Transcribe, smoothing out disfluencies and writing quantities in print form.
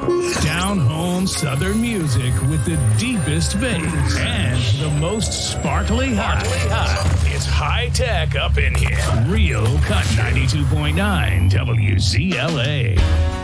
Down home Southern music with the deepest bass and the most sparkly hot. It's high tech up in here. Real Cut 92.9 WZLA.